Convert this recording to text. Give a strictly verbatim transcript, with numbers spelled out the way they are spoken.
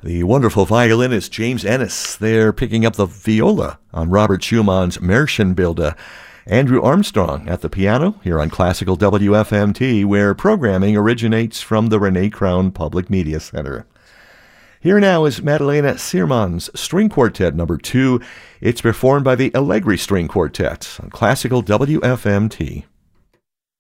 The wonderful violinist James Ennis there picking up the viola on Robert Schumann's Märchenbilder. Andrew Armstrong at the piano here on Classical W F M T, where programming originates from the Renee Crown Public Media Center. Here now is Madalena Sirman's String Quartet number two. It's performed by the Allegri String Quartet on Classical W F M T.